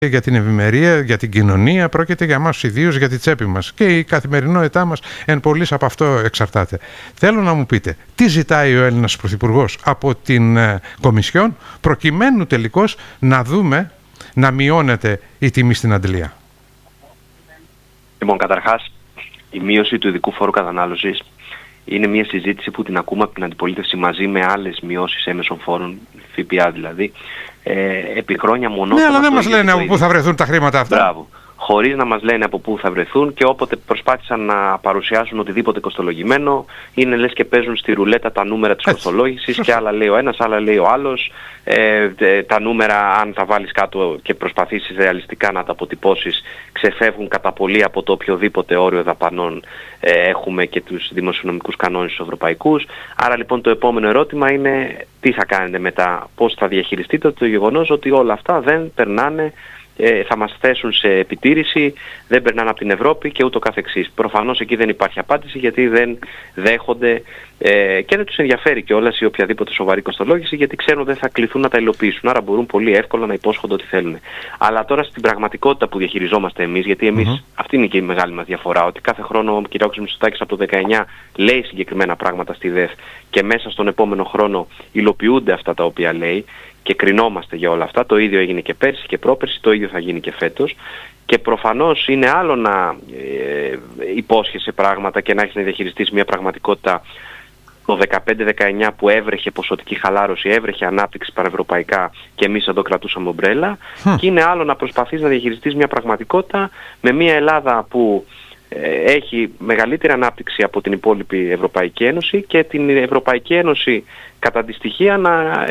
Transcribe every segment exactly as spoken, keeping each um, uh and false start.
για την ευημερία, για την κοινωνία, πρόκειται για μας ιδίως για τη τσέπη μας. Και η καθημερινότητά μας εν πολλοίς από αυτό εξαρτάται. Θέλω να μου πείτε, τι ζητάει ο Έλληνας Πρωθυπουργός από την ε, Κομισιόν, προκειμένου τελικώς να δούμε να μειώνεται η τιμή στην αντλία. Λοιπόν, καταρχάς, η μείωση του ειδικού φόρου κατανάλωσης είναι μια συζήτηση που την ακούμε από την αντιπολίτευση μαζί με άλλες μειώσεις έμεσων φόρων, ΦΠΑ δηλαδή, ε, επί χρόνια μονότονα. Ναι, αλλά δεν μας λένε από πού θα βρεθούν τα χρήματα αυτά. Μπράβο. Χωρίς να μας λένε από πού θα βρεθούν, και όποτε προσπάθησαν να παρουσιάσουν οτιδήποτε κοστολογημένο, είναι λες και παίζουν στη ρουλέτα τα νούμερα της κοστολόγησης, και άλλα λέει ο ένας, άλλα λέει ο άλλος. Ε, τα νούμερα, αν τα βάλεις κάτω και προσπαθήσεις ρεαλιστικά να τα αποτυπώσεις, ξεφεύγουν κατά πολύ από το οποιοδήποτε όριο δαπανών ε, έχουμε και τους δημοσιονομικούς κανόνες τους ευρωπαϊκούς. Άρα λοιπόν το επόμενο ερώτημα είναι τι θα κάνετε μετά, πώς θα διαχειριστείτε το γεγονός ότι όλα αυτά δεν περνάνε, θα μας θέσουν σε επιτήρηση, δεν περνάνε από την Ευρώπη και ούτω καθεξής. Προφανώς εκεί δεν υπάρχει απάντηση, γιατί δεν δέχονται ε, και δεν τους ενδιαφέρει κιόλας η οποιαδήποτε σοβαρή κοστολόγηση, γιατί ξέρουν δεν θα κληθούν να τα υλοποιήσουν. Άρα μπορούν πολύ εύκολα να υπόσχονται ό,τι θέλουν. Αλλά τώρα στην πραγματικότητα που διαχειριζόμαστε εμείς, γιατί εμείς mm-hmm. αυτή είναι και η μεγάλη μας διαφορά, ότι κάθε χρόνο ο κ. Μητσοτάκης από το δεκαεννιά λέει συγκεκριμένα πράγματα στη ΔΕΘ και μέσα στον επόμενο χρόνο υλοποιούνται αυτά τα οποία λέει. Και κρινόμαστε για όλα αυτά. Το ίδιο έγινε και πέρσι και πρόπερσι, το ίδιο θα γίνει και φέτος. Και προφανώς είναι άλλο να ε, υπόσχεσαι πράγματα και να έχεις να διαχειριστείς μια πραγματικότητα το δεκαπέντε δεκαεννιά που έβρεχε ποσοτική χαλάρωση, έβρεχε ανάπτυξη πανευρωπαϊκά και εμείς εδώ κρατούσαμε ομπρέλα. Hm. Και είναι άλλο να προσπαθείς να διαχειριστείς μια πραγματικότητα με μια Ελλάδα που έχει μεγαλύτερη ανάπτυξη από την υπόλοιπη Ευρωπαϊκή Ένωση και την Ευρωπαϊκή Ένωση κατά τη στοιχεία να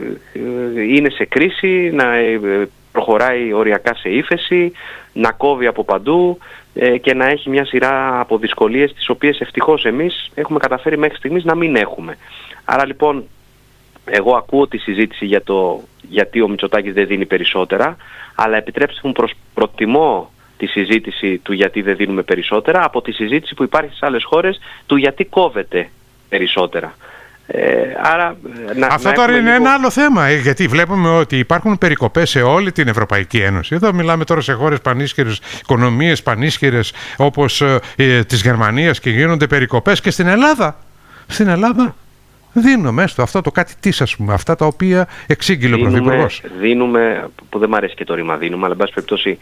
είναι σε κρίση, να προχωράει οριακά σε ύφεση, να κόβει από παντού και να έχει μια σειρά από δυσκολίες, τις οποίες ευτυχώς εμείς έχουμε καταφέρει μέχρι στιγμής να μην έχουμε. Άρα λοιπόν εγώ ακούω τη συζήτηση για το γιατί ο Μητσοτάκης δεν δίνει περισσότερα, αλλά επιτρέψτε μου προς προτιμώ τη συζήτηση του γιατί δεν δίνουμε περισσότερα από τη συζήτηση που υπάρχει στις άλλες χώρες του γιατί κόβεται περισσότερα. Ε, άρα, να, Αυτό να τώρα είναι λίγο... ένα άλλο θέμα, γιατί βλέπουμε ότι υπάρχουν περικοπές σε όλη την Ευρωπαϊκή Ένωση. Εδώ μιλάμε τώρα σε χώρες πανίσχυρες, οικονομίες πανίσχυρες όπως ε, της Γερμανίας, και γίνονται περικοπές και στην Ελλάδα. Στην Ελλάδα δίνουμε στο αυτό το κάτι της, ας πούμε, αυτά τα οποία εξήγηλε ο Πρωθυπουργός. Δίνουμε, που δεν μου αρέσει και το ρήμα δίνουμε, αλλά εν πάση περιπτώσει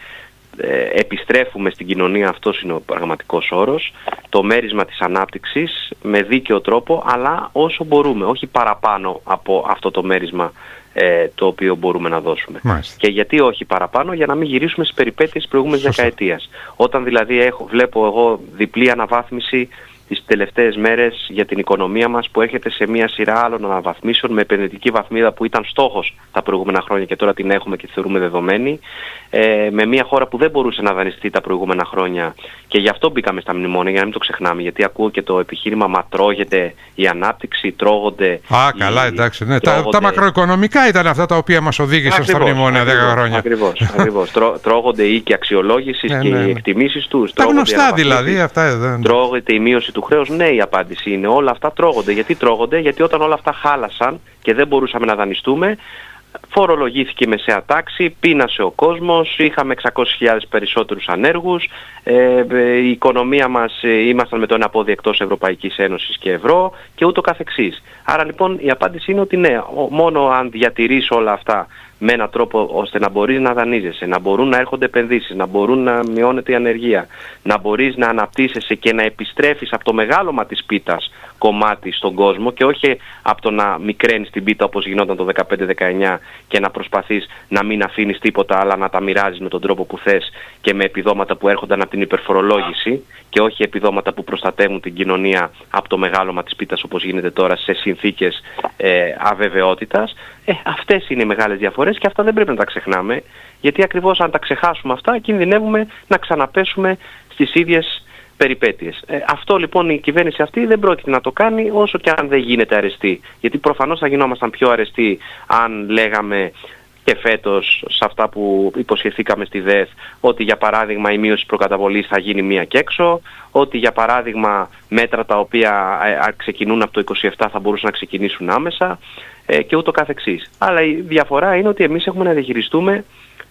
επιστρέφουμε στην κοινωνία, αυτός είναι ο πραγματικός όρος, το μέρισμα της ανάπτυξης με δίκαιο τρόπο, αλλά όσο μπορούμε, όχι παραπάνω από αυτό το μέρισμα ε, το οποίο μπορούμε να δώσουμε. Μάλιστα. Και γιατί όχι παραπάνω, για να μην γυρίσουμε στις περιπέτειες της προηγούμενης δεκαετίας. Όταν δηλαδή έχω, βλέπω εγώ διπλή αναβάθμιση τις τελευταίες μέρες για την οικονομία μας, που έρχεται σε μια σειρά άλλων αναβαθμίσεων με επενδυτική βαθμίδα που ήταν στόχος τα προηγούμενα χρόνια και τώρα την έχουμε και τη θεωρούμε δεδομένη, ε, με μια χώρα που δεν μπορούσε να δανειστεί τα προηγούμενα χρόνια, και γι' αυτό μπήκαμε στα μνημόνια, για να μην το ξεχνάμε, γιατί ακούω και το επιχείρημα μα τρώγεται η ανάπτυξη, τρώγονται... Α, οι... καλά, εντάξει, ναι. Τρώγονται... Τα, τα μακροοικονομικά ήταν αυτά τα οποία μας οδήγησαν στα μνημόνια δέκα χρόνια. Ακριβώς, ακριβώς. Τρώ, τρώγονται οι οίκοι αξιολόγησης ναι, και ναι, ναι. οι εκτιμήσεις τους. Τα γνωστά δηλαδή, αυτά δεν... Τρώγεται η μείωση του χρέους. Ναι, η απάντηση είναι όλα αυτά τρώγονται. Γιατί τρώγονται? Γιατί όταν όλα αυτά χάλασαν και δεν μπορούσαμε να δανειστούμε, φορολογήθηκε η μεσαία τάξη, πείνασε ο κόσμος, είχαμε εξακόσιες χιλιάδες περισσότερους ανέργους, ε, η οικονομία μας ε, ήμασταν με το ένα πόδι εκτός Ευρωπαϊκής Ένωσης και ευρώ και ούτω καθεξής. Άρα λοιπόν η απάντηση είναι ότι ναι, μόνο αν διατηρείς όλα αυτά με έναν τρόπο ώστε να μπορείς να δανείζεσαι, να μπορούν να έρχονται επενδύσεις, να μπορούν να μειώνεται η ανεργία, να μπορείς να αναπτύσσεσαι και να επιστρέφεις από το μεγάλωμα της πίτας κομμάτι στον κόσμο και όχι από το να μικραίνεις την πίτα όπως γινόταν το δεκαπέντε δεκαεννιά και να προσπαθείς να μην αφήνεις τίποτα αλλά να τα μοιράζεις με τον τρόπο που θες και με επιδόματα που έρχονταν από την υπερφορολόγηση και όχι επιδόματα που προστατεύουν την κοινωνία από το μεγάλωμα της πίτας όπως γίνεται τώρα σε συνθήκες ε, αβεβαιότητας. Ε, αυτές είναι οι μεγάλες διαφορές και αυτά δεν πρέπει να τα ξεχνάμε, γιατί ακριβώς αν τα ξεχάσουμε αυτά κινδυνεύουμε να ξαναπέσουμε στις ίδιες περιπέτειες. Ε, αυτό λοιπόν η κυβέρνηση αυτή δεν πρόκειται να το κάνει όσο και αν δεν γίνεται αρεστή. Γιατί προφανώς θα γινόμασταν πιο αρεστοί αν λέγαμε και φέτος σε αυτά που υποσχεθήκαμε στη ΔΕΘ ότι για παράδειγμα η μείωση προκαταβολής θα γίνει μία και έξω, ότι για παράδειγμα μέτρα τα οποία ξεκινούν από το είκοσι επτά θα μπορούσαν να ξεκινήσουν άμεσα και ούτω καθεξής. Αλλά η διαφορά είναι ότι εμείς έχουμε να διαχειριστούμε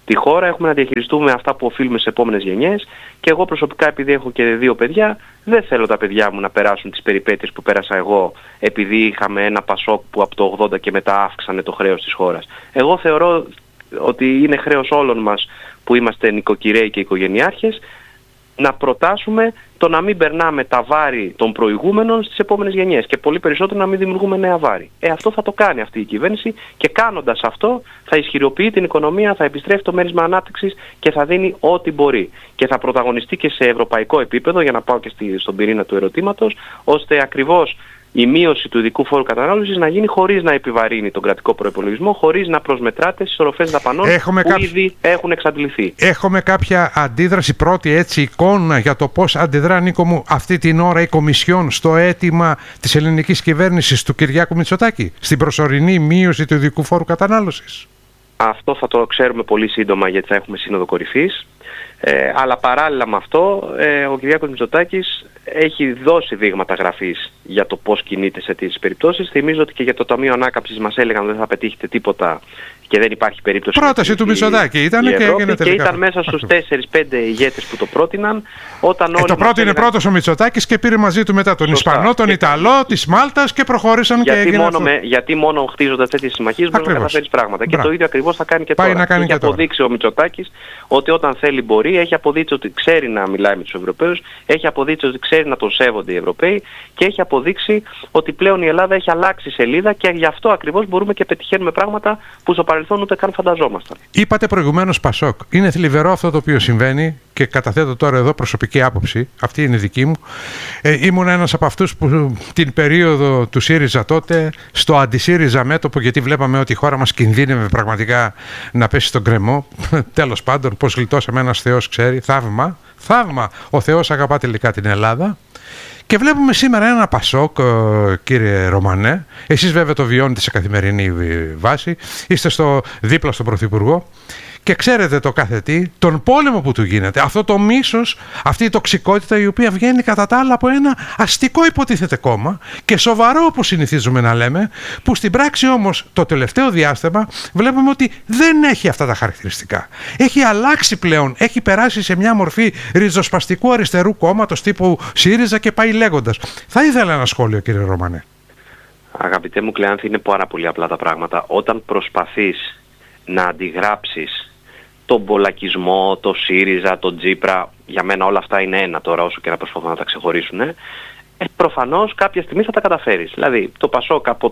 τη χώρα, έχουμε να διαχειριστούμε αυτά που οφείλουμε σε επόμενες γενιές και εγώ προσωπικά, επειδή έχω και δύο παιδιά, δεν θέλω τα παιδιά μου να περάσουν τις περιπέτειες που πέρασα εγώ, επειδή είχαμε ένα Πασόκ που από το ογδόντα και μετά αύξανε το χρέος της χώρας. Εγώ θεωρώ ότι είναι χρέος όλων μας που είμαστε νοικοκυρέοι και οικογενειάρχες να προτάσουμε το να μην περνάμε τα βάρη των προηγούμενων στις επόμενες γενιές και πολύ περισσότερο να μην δημιουργούμε νέα βάρη. Ε, αυτό θα το κάνει αυτή η κυβέρνηση και κάνοντας αυτό θα ισχυροποιεί την οικονομία, θα επιστρέφει το μέρισμα ανάπτυξης και θα δίνει ό,τι μπορεί. Και θα πρωταγωνιστεί και σε ευρωπαϊκό επίπεδο, για να πάω και στη, στον πυρήνα του ερωτήματος, ώστε ακριβώς η μείωση του ειδικού φόρου κατανάλωσης να γίνει χωρίς να επιβαρύνει τον κρατικό προϋπολογισμό, χωρίς να προσμετράται στις οροφές δαπανών Έχουμε που κάπο... ήδη έχουν εξαντληθεί. Έχουμε κάποια αντίδραση, πρώτη έτσι εικόνα για το πώς αντιδρά, Νίκο μου, αυτή την ώρα η Κομισιόν στο αίτημα της ελληνικής κυβέρνησης του Κυριάκου Μητσοτάκη, στην προσωρινή μείωση του ειδικού φόρου κατανάλωσης? Αυτό θα το ξέρουμε πολύ σύντομα, γιατί θα έχουμε σύνοδο κορυφής. Ε, αλλά παράλληλα με αυτό, ε, ο Κυριάκος Μητσοτάκης έχει δώσει δείγματα γραφής για το πώς κινείται σε τέτοιες περιπτώσεις. Θυμίζω ότι και για το Ταμείο Ανάκαμψης μας έλεγαν ότι δεν θα πετύχετε τίποτα και δεν υπάρχει περίπτωση. Πρόταση του Μητσοτάκη ήταν και έγινε τελικά. Και ήταν μέσα στους τέσσερις πέντε ηγέτες που το πρότειναν. Όταν ε, το πρώτο είναι πρώτος ο Μητσοτάκης και πήρε μαζί του μετά τον Σωστά. Ισπανό, τον και... Ιταλό, της Μάλτας και προχώρησαν γιατί και έγιναν. Μόνο με, γιατί μόνο χτίζοντας τέτοιες συμμαχίες μπορεί να καταφέρεις πράγματα. Μπράβο. Και το ίδιο ακριβώς θα κάνει και Πάει τώρα. Να κάνει έχει και αποδείξει τώρα. ο Μητσοτάκης ότι όταν θέλει μπορεί, έχει αποδείξει ότι ξέρει να μιλάει με τους Ευρωπαίους, έχει αποδείξει ότι ξέρει να τον σέβονται οι Ευρωπαίοι και έχει αποδείξει ότι πλέον η Ελλάδα έχει αλλάξει σελίδα και γι' αυτό ακριβώς μπορούμε και πετυχαίνουμε πράγματα που στο παρελθόν ούτε καν φανταζόμασταν. Είπατε προηγουμένως Πασόκ. Είναι θλιβερό αυτό το οποίο συμβαίνει και καταθέτω τώρα εδώ προσωπική άποψη. Αυτή είναι δική μου. Ε, ήμουν ένας από αυτούς που την περίοδο του ΣΥΡΙΖΑ τότε, στο αντι-ΣΥΡΙΖΑ μέτωπο, γιατί βλέπαμε ότι η χώρα μας κινδύνευε πραγματικά να πέσει στον κρεμό. Τέλος πάντων, πώς γλιτώσαμε, ένας Θεός ξέρει. Θαύμα. Θαύμα. Ο Θεός αγαπά τελικά την Ελλάδα. Και βλέπουμε σήμερα ένα Πασόκ, κύριε Ρωμανέ. Εσείς βέβαια το βιώνετε σε καθημερινή βάση. Είστε στο, δίπλα στον Πρωθυπουργό και ξέρετε το κάθε τι, τον πόλεμο που του γίνεται. Αυτό το μίσος, αυτή η τοξικότητα η οποία βγαίνει κατά τα άλλα από ένα αστικό υποτίθεται κόμμα και σοβαρό όπως συνηθίζουμε να λέμε, που στην πράξη όμως το τελευταίο διάστημα βλέπουμε ότι δεν έχει αυτά τα χαρακτηριστικά. Έχει αλλάξει πλέον, έχει περάσει σε μια μορφή ριζοσπαστικού αριστερού κόμματος τύπου ΣΥΡΙΖΑ και πάει λέγοντας. Θα ήθελα ένα σχόλιο, κύριε Ρωμανέ. Αγαπητέ μου Κλεάνθη, είναι πάρα πολύ απλά τα πράγματα. Όταν προσπαθείς να αντιγράψεις τον πολακισμό, το ΣΥΡΙΖΑ, τον Τζίπρα, για μένα όλα αυτά είναι ένα τώρα, όσο και να προσπαθούν να τα ξεχωρίσουν, ε, προφανώς κάποια στιγμή θα τα καταφέρεις. Δηλαδή το Πασόκ από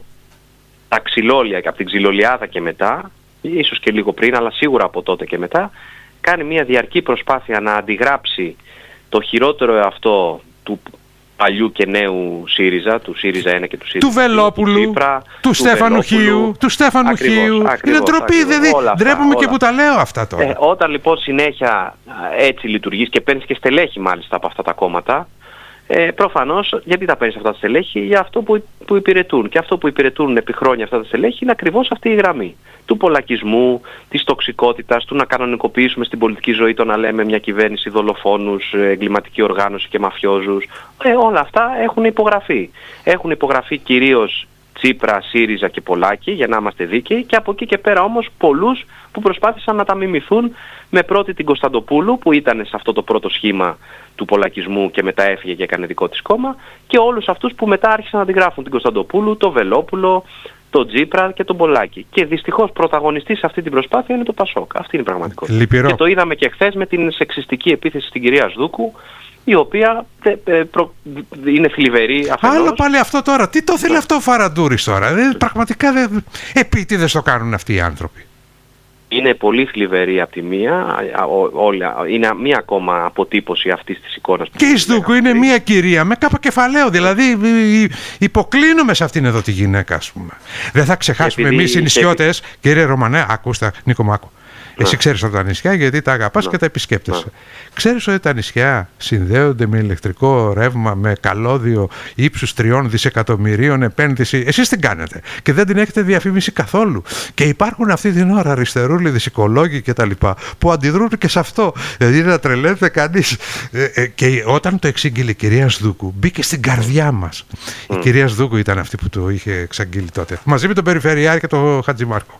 τα ξυλόλια και από την ξυλολιάδα και μετά, ίσως και λίγο πριν, αλλά σίγουρα από τότε και μετά, κάνει μια διαρκή προσπάθεια να αντιγράψει το χειρότερο εαυτό του παλιού και νέου ΣΥΡΙΖΑ, του ΣΥΡΙΖΑ ένα και του ΣΥΡΙΖΑ του Βελόπουλου, του, Τσίπρα, του, του Στέφανου Χίου, του Στέφανου ακριβώς, Χίου. Ακριβώς, είναι ντροπή, δηλαδή ντρέπομαι και που τα λέω αυτά τώρα. Ε, όταν λοιπόν συνέχεια έτσι λειτουργείς και παίρνεις και στελέχη μάλιστα από αυτά τα κόμματα, ε, προφανώς γιατί τα παίρνεις αυτά τα στελέχη? Για αυτό που, που υπηρετούν. Και αυτό που υπηρετούν επί χρόνια αυτά τα στελέχη είναι ακριβώς αυτή η γραμμή του πολακισμού, της τοξικότητας, του να κανονικοποιήσουμε στην πολιτική ζωή το να λέμε μια κυβέρνηση δολοφόνους, εγκληματική οργάνωση και μαφιόζους. Ε, όλα αυτά έχουν υπογραφεί. Έχουν υπογραφεί κυρίως Τσίπρα, ΣΥΡΙΖΑ και Πολάκη, για να είμαστε δίκαιοι, και από εκεί και πέρα όμως πολλούς που προσπάθησαν να τα μιμηθούν, με πρώτη την Κωνσταντοπούλου που ήταν σε αυτό το πρώτο σχήμα του πολακισμού και μετά έφυγε και έκανε δικό της κόμμα, και όλους αυτούς που μετά άρχισαν να την γράφουν, την Κωνσταντοπούλου, το Βελόπουλο, τον Τζίπρα και τον Πολάκη. Και δυστυχώς πρωταγωνιστής σε αυτή την προσπάθεια είναι το Πασόκ. Αυτή είναι η πραγματικότητα. Λυπηρό. Και το είδαμε και χθες με την σεξιστική επίθεση στην κυρία Σδούκου, η οποία ε, ε, προ, είναι θλιβερή αφενός. Άλλο πάλι αυτό τώρα. Τι το θέλει αυτό ο Φαραντούρης τώρα? Δεν, πραγματικά δεν, επίτηδες το κάνουν αυτοί οι άνθρωποι. Είναι πολύ θλιβερή από τη μία, όλα, είναι μία ακόμα αποτύπωση αυτής της εικόνας. Και η Σδούκου είναι μία κυρία με κάπα κεφαλαίο, δηλαδή υποκλίνουμε σε αυτήν εδώ τη γυναίκα, ας πούμε. Δεν θα ξεχάσουμε εμείς οι νησιώτες, και... κύριε Ρωμανέ, ακούστε, Νίκο Μάκο. Εσύ ξέρεις από τα νησιά γιατί τα αγαπάς και τα επισκέπτεσαι. Ξέρεις ότι τα νησιά συνδέονται με ηλεκτρικό ρεύμα, με καλώδιο ύψους τριών δισεκατομμυρίων επένδυση? Εσείς την κάνετε και δεν την έχετε διαφήμιση καθόλου. Και υπάρχουν αυτή την ώρα αριστερούλιδες οικολόγοι και τα λοιπά που αντιδρούν και σε αυτό. Δηλαδή να τρελαίνεται κανείς. Ε, ε, και όταν το εξήγηλε η κυρία Σδούκου, μπήκε στην καρδιά μας. Mm. Η κυρία Σδούκου ήταν αυτή που το είχε εξαγγείλει τότε. Μαζί με τον Περιφερειάρχη και τον Χατζημάρκο.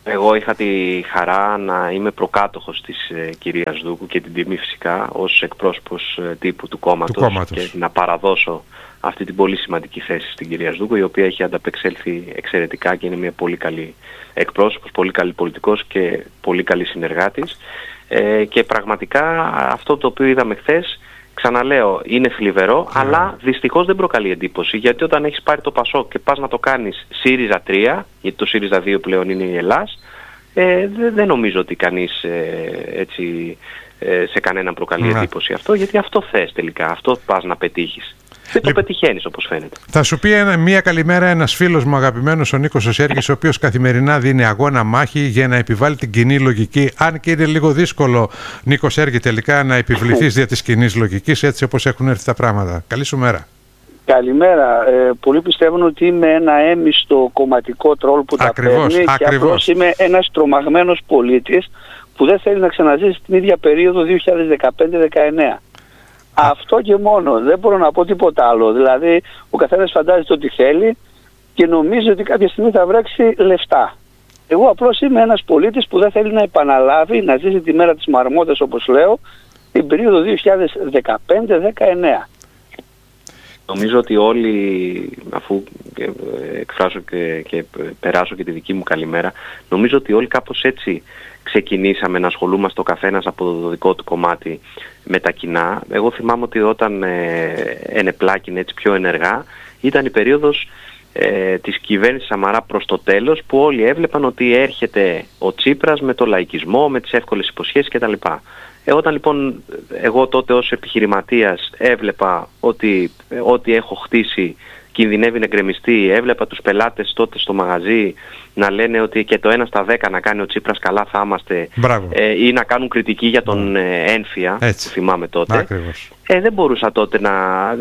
Εγώ είχα τη χαρά να είμαι προκάτοχος της ε, κυρίας Δούκου και την τιμή φυσικά ως εκπρόσωπος ε, τύπου του κόμματος, του κόμματος και να παραδώσω αυτή την πολύ σημαντική θέση στην κυρία Δούκου, η οποία έχει ανταπεξέλθει εξαιρετικά και είναι μια πολύ καλή εκπρόσωπος, πολύ καλή πολιτικός και πολύ καλή συνεργάτης. Ε, και πραγματικά αυτό το οποίο είδαμε χθες, ξαναλέω, είναι θλιβερό, yeah. αλλά δυστυχώς δεν προκαλεί εντύπωση, γιατί όταν έχεις πάρει το Πασόκ και πας να το κάνεις ΣΥΡΙΖΑ τρία, γιατί το ΣΥΡΙΖΑ δύο πλέον είναι η Ελλάς, ε, δεν, δεν νομίζω ότι κανείς ε, έτσι, ε, σε κανέναν προκαλεί yeah. εντύπωση αυτό, γιατί αυτό θες τελικά, αυτό πας να πετύχεις. Δεν το πετυχαίνεις όπως φαίνεται. Θα σου πει ένα, μία καλημέρα ένας φίλος μου αγαπημένος, ο Νίκος ο Σέργης, ο οποίος καθημερινά δίνει αγώνα μάχη για να επιβάλλει την κοινή λογική. Αν και είναι λίγο δύσκολο, Νίκο Σέργη, τελικά να επιβληθείς δια της κοινής λογικής, έτσι όπως έχουν έρθει τα πράγματα. Καλή σου μέρα. Καλημέρα. Ε, πολλοί πιστεύουν ότι είμαι ένα έμιστο κομματικό τρόλ που ακριβώς, τα παίρνει και απλώς είμαι ένας τρομαγμένος πολίτης που δεν θέλει να ξαναζήσει την ίδια περίοδο δύο χιλιάδες δεκαπέντε δεκαεννέα. Αυτό και μόνο, δεν μπορώ να πω τίποτα άλλο. Δηλαδή ο καθένας φαντάζεται ότι θέλει και νομίζει ότι κάποια στιγμή θα βρέξει λεφτά. Εγώ απλώς είμαι ένας πολίτης που δεν θέλει να επαναλάβει, να ζήσει τη μέρα της μαρμότας όπως λέω, την περίοδο δύο χιλιάδες δεκαπέντε δεκαεννέα. Νομίζω ότι όλοι, αφού εκφράσω και, και περάσω και τη δική μου καλημέρα, νομίζω ότι όλοι κάπως έτσι ξεκινήσαμε να ασχολούμαστε ο καθένας από το δικό του κομμάτι με τα κοινά. Εγώ θυμάμαι ότι όταν ε, ενεπλάκην έτσι πιο ενεργά ήταν η περίοδος ε, της κυβέρνησης Σαμαρά προς το τέλος, που όλοι έβλεπαν ότι έρχεται ο Τσίπρας με το λαϊκισμό, με τις εύκολες υποσχέσεις κτλ. Ε, όταν λοιπόν εγώ τότε ως επιχειρηματίας έβλεπα ότι ό,τι έχω χτίσει κινδυνεύει να γκρεμιστεί, έβλεπα τους πελάτες τότε στο μαγαζί να λένε ότι και το ένα στα δέκα να κάνει ο Τσίπρας καλά θα είμαστε, ε, ή να κάνουν κριτική για τον ε, ένφια, που θυμάμαι τότε. Ε, δεν μπορούσα τότε να,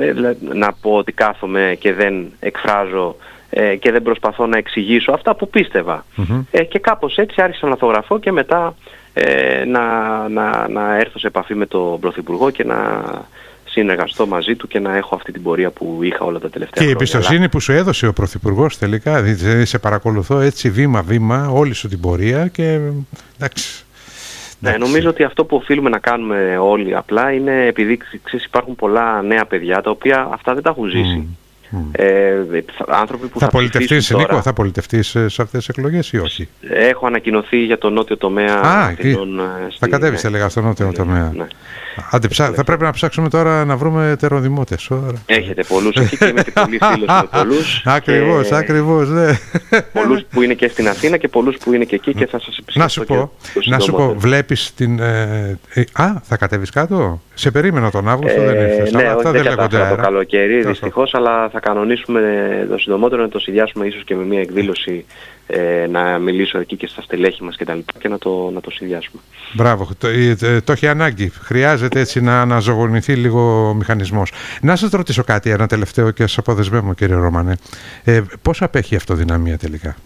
να πω ότι κάθομαι και δεν εκφράζω ε, και δεν προσπαθώ να εξηγήσω αυτά που πίστευα. Mm-hmm. Ε, και κάπως έτσι άρχισα να λαθογραφώ και μετά ε, να, να, να έρθω σε επαφή με τον Πρωθυπουργό και να συνεργαστώ μαζί του και να έχω αυτή την πορεία που είχα όλα τα τελευταία χρόνια. Και η εμπιστοσύνη αλλά... που σου έδωσε ο Πρωθυπουργός τελικά, δηλαδή σε παρακολουθώ έτσι βήμα-βήμα όλη σου την πορεία και εντάξει. Ναι, νομίζω ότι αυτό που οφείλουμε να κάνουμε όλοι απλά είναι, επειδή ξέρεις, υπάρχουν πολλά νέα παιδιά τα οποία αυτά δεν τα έχουν ζήσει. Mm. Mm. Ε, άνθρωποι που θα, θα πολιτευτείς, τώρα, Νίκο, θα πολιτευτείς σε αυτές τις εκλογές ή όχι? Έχω ανακοινωθεί για το νότιο τομέα. Α, Αθηνών, στη... θα κατέβεις ναι. έλεγα στο νότιο ναι, τομέα. Ναι. Άντε, ψά... θα πρέπει να ψάξουμε τώρα να βρούμε τεροδημότες. Έχετε πολλούς εκεί και είμαι και πολύ φίλος με πολλούς. Ακριβώς, και... ακριβώς, ναι. Πολλούς που είναι και στην Αθήνα και πολλούς που είναι και εκεί και θα σας επισκεφτώ. Να σου πω, να σου πω βλέπεις την... Ε, ε, α, θα κατέβεις κάτω? Σε περίμενα τον Αύγουστο, ε, δεν ήρθες. Ναι, αυτά δεν κατάφερα το καλοκαίρι, δυστυχώς, αλλά θα κανονίσουμε το συντομότερο να το συνδυάσουμε ίσως και με μια εκδήλωση, ε, να μιλήσω εκεί και στα στελέχη μας και τα λοιπά και να το, να το συνδυάσουμε. Μπράβο, το, το, το έχει ανάγκη. Χρειάζεται έτσι να αναζωογονηθεί λίγο ο μηχανισμός. Να σας ρωτήσω κάτι, ένα τελευταίο και σας αποδεσμεύω κύριε Ρωμανέ. Ε, πώς απέχει η αυτοδυναμία τελικά?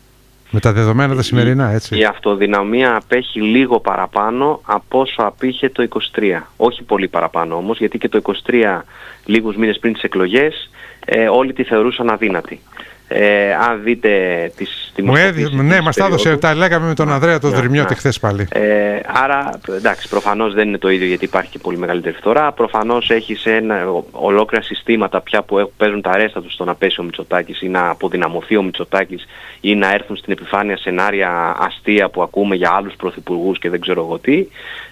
Με τα δεδομένα τα σημερινά, έτσι. Η αυτοδυναμία απέχει λίγο παραπάνω από όσο απήχε το είκοσι τρία. Όχι πολύ παραπάνω όμως, γιατί και το είκοσι τρία, λίγους μήνες πριν τις εκλογές, ε, όλοι τη θεωρούσαν αδύνατη. Ε, αν δείτε τις δημοσκοπήσεις... Ναι, μας τα έδωσε, τα λέγαμε με τον Ανδρέα τον Δρυμιώτη χθες πάλι. Ε, άρα, εντάξει, προφανώς δεν είναι το ίδιο, γιατί υπάρχει και πολύ μεγαλύτερη φθορά. Προφανώς έχεις ένα, ολόκληρα συστήματα πια που παίζουν τα ρέστα τους στο να πέσει ο Μητσοτάκης ή να αποδυναμωθεί ο Μητσοτάκης ή να έρθουν στην επιφάνεια σενάρια αστεία που ακούμε για άλλους πρωθυπουργούς και δεν ξέρω εγώ τι.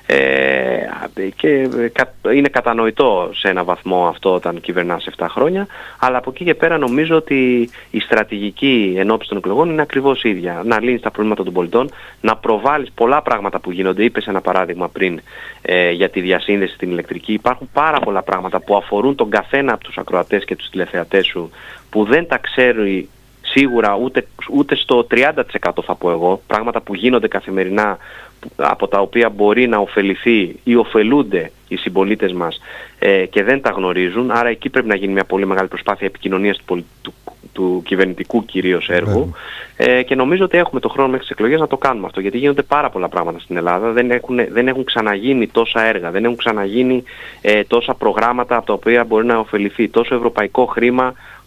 Ε, και είναι κατανοητό σε ένα βαθμό αυτό όταν κυβερνάς επτά χρόνια, αλλά από εκεί και πέρα νομίζω ότι η στρατηγική ενόψει των εκλογών είναι ακριβώς ίδια. Να λύνεις τα προβλήματα των πολιτών, να προβάλλεις πολλά πράγματα που γίνονται. Είπες ένα παράδειγμα πριν ε, για τη διασύνδεση στην ηλεκτρική. Υπάρχουν πάρα πολλά πράγματα που αφορούν τον καθένα από τους ακροατές και τους τηλεθεατές σου που δεν τα ξέρει σίγουρα ούτε, ούτε στο τριάντα τοις εκατό θα πω εγώ. Πράγματα που γίνονται καθημερινά, από τα οποία μπορεί να ωφεληθεί ή ωφελούνται οι συμπολίτες μας ε, και δεν τα γνωρίζουν. Άρα εκεί πρέπει να γίνει μια πολύ μεγάλη προσπάθεια επικοινωνίας του, του, του κυβερνητικού κυρίως έργου ε, και νομίζω ότι έχουμε το χρόνο μέχρι τις εκλογές να το κάνουμε αυτό, γιατί γίνονται πάρα πολλά πράγματα στην Ελλάδα. Δεν έχουν, δεν έχουν ξαναγίνει τόσα έργα, δεν έχουν ξαναγίνει ε, τόσα προγράμματα από τα οποία μπορεί να ωφεληθεί τόσο ευρωπαϊκό χρήμα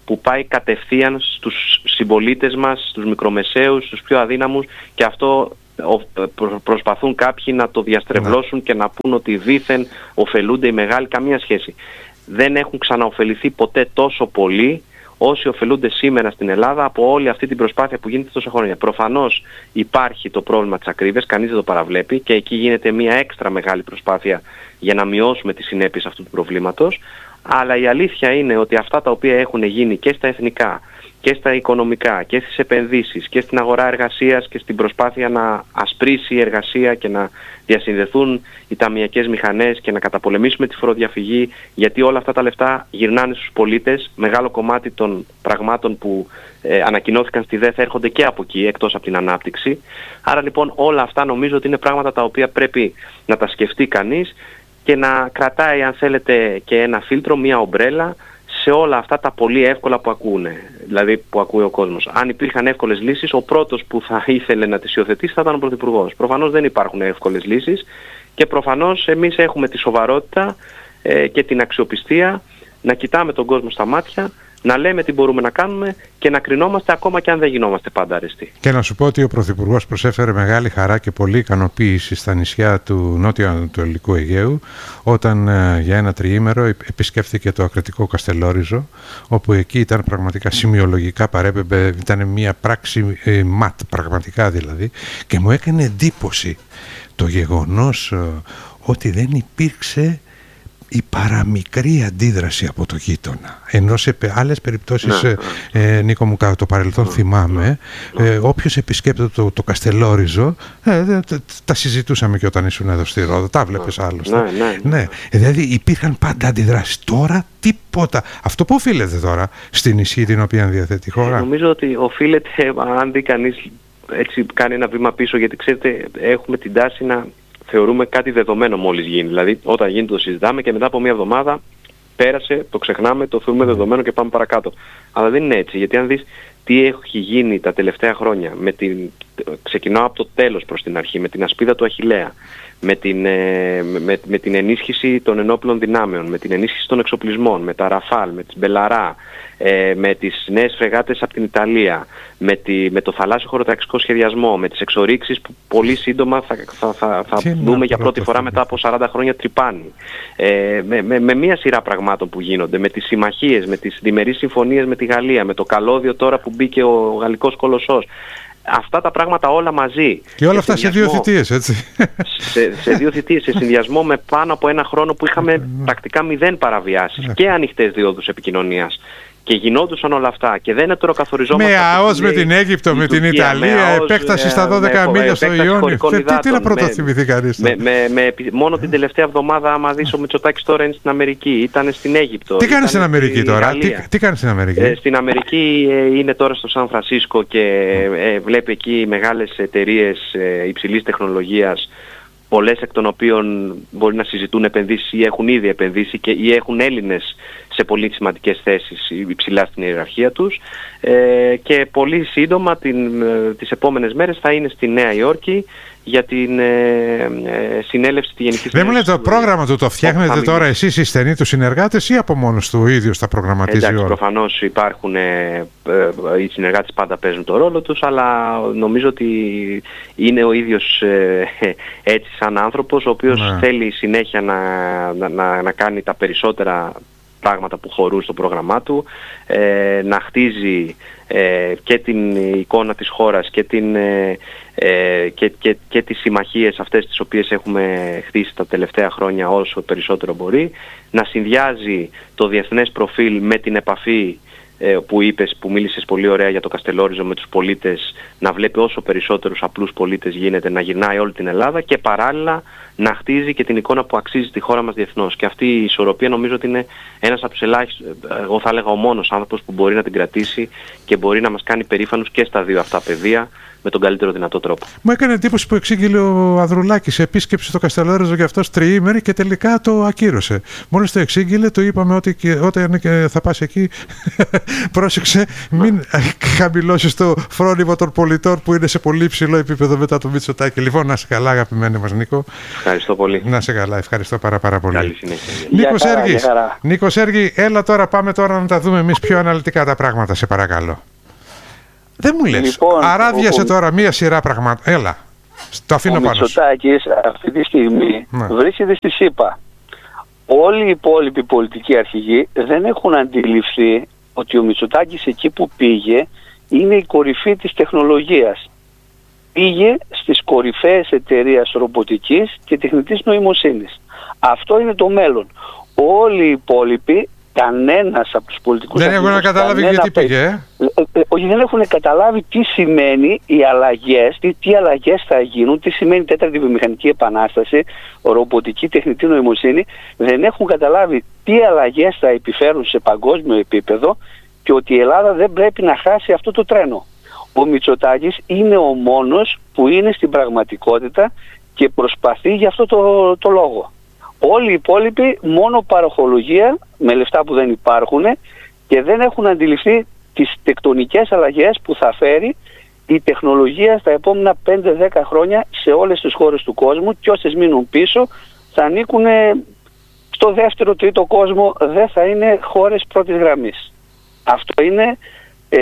που πάει κατευθείαν στους συμπολίτες μας, στους μικρομεσαίους, στους πιο αδύναμους, και αυτό προσπαθούν κάποιοι να το διαστρεβλώσουν και να πούν ότι δήθεν ωφελούνται οι μεγάλοι. Καμία σχέση. Δεν έχουν ξαναωφεληθεί ποτέ τόσο πολύ όσοι ωφελούνται σήμερα στην Ελλάδα από όλη αυτή την προσπάθεια που γίνεται τόσα χρόνια. Προφανώς υπάρχει το πρόβλημα της ακρίβειας, κανείς δεν το παραβλέπει, και εκεί γίνεται μια έξτρα μεγάλη προσπάθεια για να μειώσουμε τις συνέπειες αυτού του προβλήματος. Αλλά η αλήθεια είναι ότι αυτά τα οποία έχουν γίνει και στα εθνικά και στα οικονομικά και στις επενδύσεις και στην αγορά εργασίας και στην προσπάθεια να ασπρίσει η εργασία και να διασυνδεθούν οι ταμειακές μηχανές και να καταπολεμήσουμε τη φοροδιαφυγή, γιατί όλα αυτά τα λεφτά γυρνάνε στους πολίτες. Μεγάλο κομμάτι των πραγμάτων που ε, ανακοινώθηκαν στη ΔΕΘ έρχονται και από εκεί, εκτός από την ανάπτυξη. Άρα λοιπόν όλα αυτά νομίζω ότι είναι πράγματα τα οποία πρέπει να τα σκεφτεί κανείς και να κρατάει, αν θέλετε, και ένα φίλτρο, μια ομπρέλα σε όλα αυτά τα πολύ εύκολα που ακούνε, δηλαδή που ακούει ο κόσμος. Αν υπήρχαν εύκολες λύσεις, ο πρώτος που θα ήθελε να τις υιοθετήσει θα ήταν ο Πρωθυπουργός. Προφανώς δεν υπάρχουν εύκολες λύσεις και προφανώς εμείς έχουμε τη σοβαρότητα ε, και την αξιοπιστία να κοιτάμε τον κόσμο στα μάτια, να λέμε τι μπορούμε να κάνουμε και να κρινόμαστε ακόμα και αν δεν γινόμαστε πάντα αρεστοί. Και να σου πω ότι ο Πρωθυπουργός προσέφερε μεγάλη χαρά και πολλή ικανοποίηση στα νησιά του νότιο-ανατολικού Αιγαίου όταν ε, για ένα τριήμερο επισκέφθηκε το ακριτικό Καστελόριζο, όπου εκεί ήταν πραγματικά σημειολογικά παρέπεμπε, ήταν μια πράξη ε, ματ πραγματικά δηλαδή, και μου έκανε εντύπωση το γεγονός ε, ότι δεν υπήρξε η παραμικρή αντίδραση από το γείτονα. Ενώ σε άλλες περιπτώσεις, ναι, ε, Νίκο μου, κατά το παρελθόν ναι, θυμάμαι, ναι, ε, όποιος επισκέπτεται το, το Καστελόριζο, ε, ε, τα, τα συζητούσαμε και όταν ήσουν εδώ στη Ρόδο, τα βλέπεις άλλωστε. Ναι, ναι, ναι. Ναι. Δηλαδή υπήρχαν πάντα αντιδράσεις. Τώρα τίποτα. Αυτό που οφείλεται τώρα στην ισχύ την οποία διαθέτει η χώρα? Νομίζω ότι οφείλεται, αν δει κανείς, έτσι κάνει ένα βήμα πίσω, γιατί ξέρετε έχουμε την τάση να θεωρούμε κάτι δεδομένο μόλις γίνει. Δηλαδή, όταν γίνει το συζητάμε και μετά από μια εβδομάδα πέρασε, το ξεχνάμε, το θεωρούμε δεδομένο και πάμε παρακάτω. Αλλά δεν είναι έτσι, γιατί αν δεις τι έχει γίνει τα τελευταία χρόνια, με την, ξεκινάω από το τέλος προς την αρχή, με την ασπίδα του Αχιλλέα, με την, με, με την ενίσχυση των ενόπλων δυνάμεων, με την ενίσχυση των εξοπλισμών, με τα Ραφάλ, με τις Μπελαρά, ε, με τις νέες φρεγάτες από την Ιταλία, με, τη, με το θαλάσσιο χωροταξικό σχεδιασμό, με τις εξορίξεις που πολύ σύντομα θα, θα, θα, θα δούμε για πρώτη φορά μετά από σαράντα χρόνια τρυπάνι. Ε, με, με, με μία σειρά πραγμάτων που γίνονται, με τις συμμαχίες, με τις διμερείς συμφωνίες με τη Γαλλία, με το καλώδιο τώρα που μπήκε ο, ο γαλλικός κολοσσός. Αυτά τα πράγματα όλα μαζί. Και όλα αυτά σε δύο θητείες, έτσι. Σε, σε δύο θητείες, σε συνδυασμό με πάνω από ένα χρόνο που είχαμε πρακτικά μηδέν παραβιάσεις και ανοιχτές διόδους επικοινωνίας. Και γινόντουσαν όλα αυτά και δεν ετεροκαθοριζόμαστε. Με ΑΟΣ με την Αίγυπτο, με την Ιταλία, επέκταση στα δώδεκα μίλια στο Ιόνιο. Τι, τι να πρωτοθυμηθεί κανείς? Με, με, με, μόνο την τελευταία εβδομάδα, άμα δεις, ο Μητσοτάκης τώρα είναι στην Αμερική, ήταν στην Αίγυπτο. Τι κάνει στην Αμερική τώρα, τι, τι κάνει στην Αμερική? Ε, στην Αμερική ε, είναι τώρα στο Σαν Φρανσίσκο και ε, βλέπει εκεί μεγάλες εταιρείες ε, υψηλής τεχνολογίας, πολλές εκ των οποίων μπορεί να συζητούν επενδύσεις ή έχουν ήδη επενδύσει και, ή έχουν Έλληνες σε πολύ σημαντικές θέσεις υψηλά στην ιεραρχία τους, ε, και πολύ σύντομα την, ε, τις επόμενες μέρες θα είναι στη Νέα Υόρκη για την ε, ε, συνέλευση τη Γενική Συνέλευση. Δεν μου λέτε, το πρόγραμμα του το φτιάχνετε τώρα εσείς οι στενοί του συνεργάτες ή από μόνος του ο ίδιος τα προγραμματίζει? Εντάξει, όλα? προφανώς υπάρχουν, ε, ε, οι συνεργάτες πάντα παίζουν το ρόλο τους, αλλά νομίζω ότι είναι ο ίδιος ε, έτσι σαν άνθρωπος, ο οποίος ναι. θέλει συνέχεια να, να, να, να κάνει τα περισσότερα πράγματα που χωρούν στο πρόγραμμά του, ε, να χτίζει ε, και την εικόνα της χώρας και, την, ε, ε, και, και, και τις συμμαχίες αυτές τις οποίες έχουμε χτίσει τα τελευταία χρόνια όσο περισσότερο μπορεί, να συνδυάζει το διεθνές προφίλ με την επαφή ε, που είπες, που μίλησες πολύ ωραία για το Καστελόριζο με τους πολίτες, να βλέπει όσο περισσότερους απλούς πολίτες γίνεται, να γυρνάει όλη την Ελλάδα και παράλληλα να χτίζει και την εικόνα που αξίζει τη χώρα μας διεθνώς. Και αυτή η ισορροπία νομίζω ότι είναι ένας από τους ελάχιστους, εγώ θα έλεγα ο μόνος άνθρωπος που μπορεί να την κρατήσει και μπορεί να μας κάνει περήφανους και στα δύο αυτά πεδία, με τον καλύτερο δυνατό τρόπο. Μου έκανε εντύπωση που εξήγηλε ο Ανδρουλάκης σε επίσκεψη στο Καστελόριζο και αυτός τριήμερη και τελικά το ακύρωσε. Μόλις το εξήγηλε, του είπαμε ότι όταν θα πας εκεί, πρόσεξε, μην χαμηλώσεις το φρόνιμο των πολιτών που είναι σε πολύ υψηλό επίπεδο μετά το Μητσοτάκη. Λοιπόν, να σε καλά, αγαπημένοι μας Νίκο. Ευχαριστώ πολύ. Να σε καλά, ευχαριστώ πάρα, πάρα πολύ. Καλή συνέχεια. Νίκο Σέργη, Νίκο Σέργη, έλα τώρα, πάμε τώρα να τα δούμε εμείς πιο αναλυτικά τα πράγματα, σε παρακαλώ. Δεν μου λες, λοιπόν, αράδιασε ο... τώρα μία σειρά πραγμάτων. Έλα, το αφήνω ο πάνω. Ο Μητσοτάκης αυτή τη στιγμή ναι. βρίσκεται στη ΣΥΠΑ. Όλοι οι υπόλοιποι πολιτικοί αρχηγοί δεν έχουν αντιληφθεί ότι ο Μητσοτάκης εκεί που πήγε είναι η κορυφή της τεχνολογίας. Πήγε στις κορυφαίες εταιρείες ρομποτικής και τεχνητής νοημοσύνης. Αυτό είναι το μέλλον. Όλοι οι υπόλοιποι, κανένας από τους πολιτικούς δεν έχουν καταλάβει γιατί πήγε. Ε? Όχι, δεν έχουν καταλάβει τι σημαίνει οι αλλαγές, τι, τι αλλαγές θα γίνουν, τι σημαίνει τέταρτη βιομηχανική επανάσταση, ρομποτική τεχνητή νοημοσύνη. Δεν έχουν καταλάβει τι αλλαγές θα επιφέρουν σε παγκόσμιο επίπεδο και ότι η Ελλάδα δεν πρέπει να χάσει αυτό το τρένο. Ο Μητσοτάκης είναι ο μόνος που είναι στην πραγματικότητα και προσπαθεί για αυτό το, το λόγο. Όλοι οι υπόλοιποι μόνο παροχολογία με λεφτά που δεν υπάρχουν και δεν έχουν αντιληφθεί τις τεκτονικές αλλαγές που θα φέρει η τεχνολογία στα επόμενα πέντε δέκα χρόνια σε όλες τις χώρες του κόσμου και όσες μείνουν πίσω θα ανήκουν στο δεύτερο τρίτο κόσμο, δεν θα είναι χώρες πρώτης γραμμής. Αυτό είναι ε,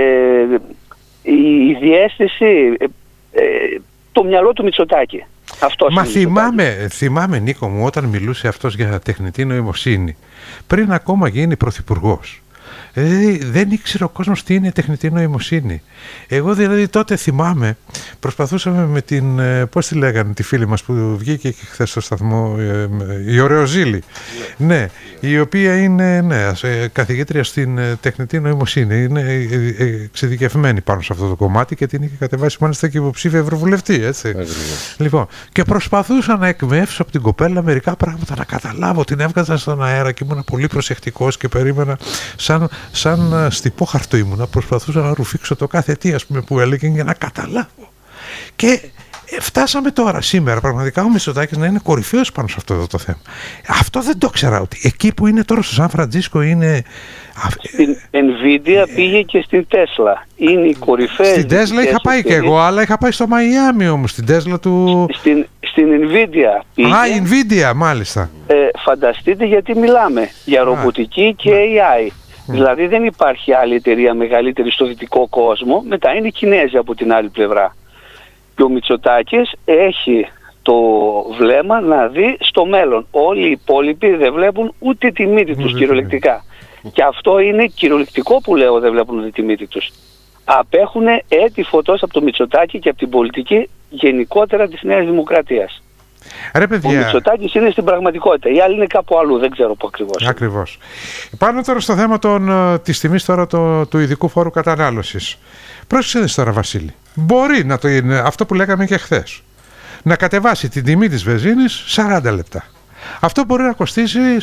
η διαίσθηση, ε, ε, το μυαλό του Μητσοτάκη. Αυτός Μα θυμάμαι, θυμάμαι Νίκο μου, όταν μιλούσε αυτός για τεχνητή νοημοσύνη, πριν ακόμα γίνει πρωθυπουργός. Δηλαδή δεν ήξερε ο κόσμος τι είναι τεχνητή νοημοσύνη. Εγώ δηλαδή τότε θυμάμαι, προσπαθούσαμε με την, πώς τη λέγανε, τη φίλη μας που βγήκε και χθες στο σταθμό, η Ωρεοζήλη, yeah. ναι, η οποία είναι ναι, καθηγήτρια στην τεχνητή νοημοσύνη, είναι εξειδικευμένη πάνω σε αυτό το κομμάτι και την είχε κατεβάσει μάλιστα και υποψήφια ευρωβουλευτή, έτσι. Yeah. Λοιπόν, και προσπαθούσα να εκμεύσω από την κοπέλα μερικά πράγματα, να καταλάβω, την έβγαζα στον αέρα και ήμουν πολύ προσεκτικός και περίμενα σαν σαν στυπό χαρτό ήμουνα, προσπαθούσα να ρουφήξω το κάθε τι ας πούμε που έλεγε για να καταλάβω. Και φτάσαμε τώρα σήμερα πραγματικά ο Μητσοτάκης να είναι κορυφαίος πάνω σε αυτό το θέμα. Αυτό δεν το ξέρα, ότι εκεί που είναι τώρα στο Σαν Φραντζίσκο είναι... Στην Nvidia πήγε και στην Tesla. Είναι οι κορυφαίες... Στην Tesla είχα πάει και εγώ, αλλά είχα πάει στο Μαϊάμι όμως, στην Tesla του... Στην, στην Nvidia πήγε. Α, Nvidia μάλιστα. Ε, φανταστείτε γιατί μιλάμε για ρομποτική Α, και ναι. έι άι. Mm. Δηλαδή δεν υπάρχει άλλη εταιρεία μεγαλύτερη στο δυτικό κόσμο, μετά είναι οι Κινέζοι από την άλλη πλευρά. Και ο Μητσοτάκης έχει το βλέμμα να δει στο μέλλον. Όλοι οι υπόλοιποι δεν βλέπουν ούτε τη μύτη τους mm. κυριολεκτικά. Mm. Και αυτό είναι κυριολεκτικό που λέω, δεν βλέπουν ούτε τη μύτη τους. Απέχουν έτη φωτός από το Μητσοτάκη και από την πολιτική γενικότερα της Νέας Δημοκρατίας. Ρε παιδιά. Ο Μητσοτάκης είναι στην πραγματικότητα. Οι άλλοι είναι κάπου αλλού, δεν ξέρω πού ακριβώς. Ακριβώς. Πάνω τώρα στο θέμα των, της τιμής τώρα το, του ειδικού φόρου κατανάλωσης. Πρόσεξε τώρα Βασίλη. Μπορεί να το είναι αυτό που λέγαμε και χθες. Να κατεβάσει την τιμή της βενζίνης σαράντα λεπτά. Αυτό μπορεί να κοστίσει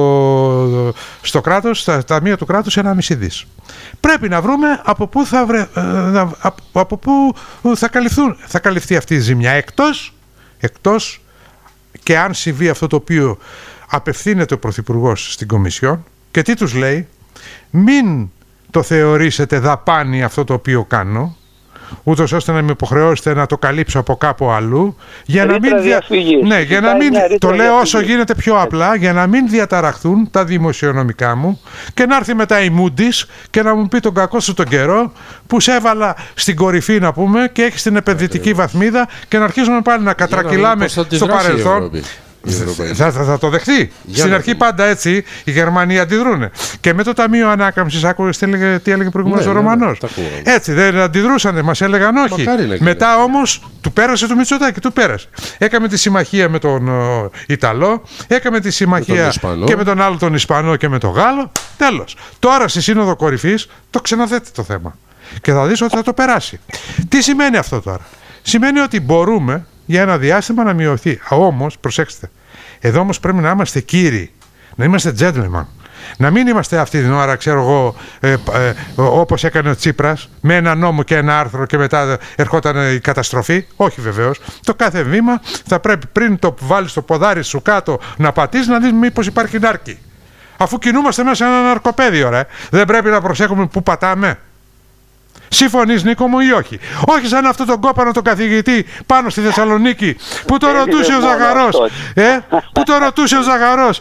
στο, στο κράτος, στα ταμεία του κράτους ένα κόμμα πέντε δις. Πρέπει να βρούμε από πού θα, βρε, από πού θα, καλυφθούν, θα καλυφθεί αυτή η ζημιά. Εκτός, εκτός και αν συμβεί αυτό το οποίο απευθύνεται ο Πρωθυπουργός στην Κομισιόν και τι τους λέει, μην το θεωρήσετε δαπάνη αυτό το οποίο κάνω, ούτως ώστε να με υποχρεώσετε να το καλύψω από κάπου αλλού, για να μην, δια... ναι, για να μην... το λέω όσο γίνεται πιο απλά, για να μην διαταραχθούν τα δημοσιονομικά μου και να έρθει μετά η Moody's και να μου πει τον κακό σου τον καιρό που σε έβαλα στην κορυφή να πούμε και έχει την επενδυτική βαθμίδα και να αρχίζουμε πάλι να κατρακυλάμε στο παρελθόν. Θα, θα, θα το δεχτεί. Για Στην αρχή πάντα έτσι οι Γερμανοί αντιδρούν. Και με το Ταμείο Ανάκαμψης, άκουγες τι έλεγε, τι έλεγε προηγουμένως ναι, ο Ρωμανός. Ναι, ναι, έτσι δεν αντιδρούσαν, μας έλεγαν όχι. Μετά όμως του πέρασε το Μητσοτάκη, του πέρασε. Έκαμε τη συμμαχία με τον ο, Ιταλό, έκαμε τη συμμαχία με και με τον άλλο τον Ισπανό και με τον Γάλλο. Τέλος. Τώρα στη Σύνοδο Κορυφής το ξαναθέτει το θέμα. Και θα δεις ότι θα το περάσει. Τι σημαίνει αυτό τώρα? Σημαίνει ότι μπορούμε για ένα διάστημα να μειωθεί. Όμως, προσέξτε, εδώ όμως πρέπει να είμαστε κύριοι, να είμαστε gentlemen Να μην είμαστε αυτή την ώρα, ξέρω εγώ, ε, ε, όπως έκανε ο Τσίπρας, με ένα νόμο και ένα άρθρο και μετά ερχόταν η καταστροφή. Όχι βεβαίως. Το κάθε βήμα θα πρέπει πριν το βάλεις το ποδάρι σου κάτω να πατήσεις, να δεις μήπως υπάρχει νάρκη. Αφού κινούμαστε μέσα σε ένα ναρκοπαίδιο, ρε. Δεν πρέπει να προσέχουμε που πατάμε. Συμφωνείς, Νίκο μου, ή όχι? Όχι σαν αυτό τον κόπανο τον καθηγητή πάνω στη Θεσσαλονίκη που το ρωτούσε ο Ζαχαρός. Ε, που το ρωτούσε ο Ζαχαρός.